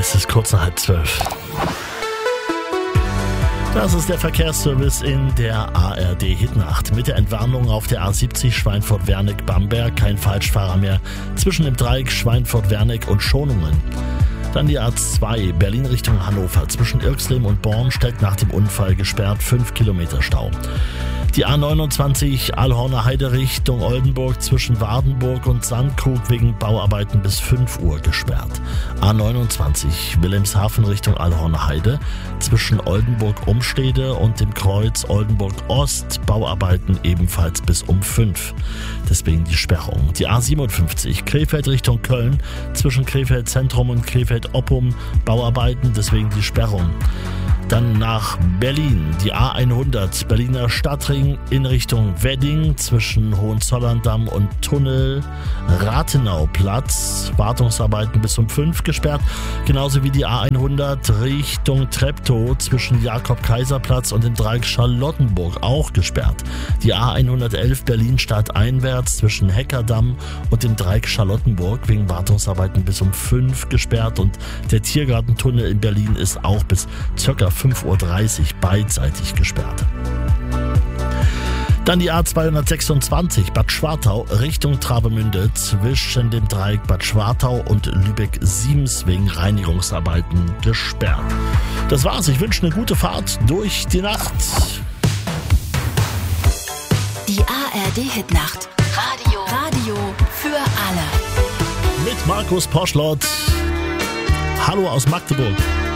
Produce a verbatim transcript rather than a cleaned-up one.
Es ist kurz nach halb zwölf. Das ist der Verkehrsservice in der A R D-Hitnacht. Mit der Entwarnung auf der A siebzig Schweinfurt-Wernick-Bamberg kein Falschfahrer mehr zwischen dem Dreieck Schweinfurt-Wernick und Schonungen. Dann die A zwei Berlin Richtung Hannover. Zwischen Irxleben und Bornstedt nach dem Unfall gesperrt, fünf Kilometer Stau. Die A neunundzwanzig Allhorner Heide Richtung Oldenburg zwischen Wardenburg und Sandkrug wegen Bauarbeiten bis fünf Uhr gesperrt. A neunundzwanzig Wilhelmshaven Richtung Allhorner Heide zwischen Oldenburg-Umstede und dem Kreuz Oldenburg-Ost Bauarbeiten ebenfalls bis um fünf. Deswegen die Sperrung. Die A siebenundfünfzig Krefeld Richtung Köln zwischen Krefeld Zentrum und Krefeld Oppum Bauarbeiten, deswegen die Sperrung. Dann nach Berlin, die A hundert Berliner Stadtring in Richtung Wedding zwischen Hohenzollern-Damm und Tunnel Rathenauplatz. Wartungsarbeiten bis um fünf gesperrt. Genauso wie die A hundert Richtung Treptow zwischen Jakob-Kaiser-Platz und dem Dreieck Charlottenburg auch gesperrt. Die A hundertelf Berlin stadteinwärts zwischen Heckerdamm und dem Dreieck Charlottenburg wegen Wartungsarbeiten bis um fünf gesperrt. Und der Tiergartentunnel in Berlin ist auch bis ca. fünf Uhr dreißig beidseitig gesperrt. Dann die A zweihundertsechsundzwanzig Bad Schwartau Richtung Travemünde zwischen dem Dreieck Bad Schwartau und Lübeck-Siems wegen Reinigungsarbeiten gesperrt. Das war's. Ich wünsche eine gute Fahrt durch die Nacht. Die A R D-Hitnacht. Radio. Radio für alle. Mit Markus Poschlott. Hallo aus Magdeburg.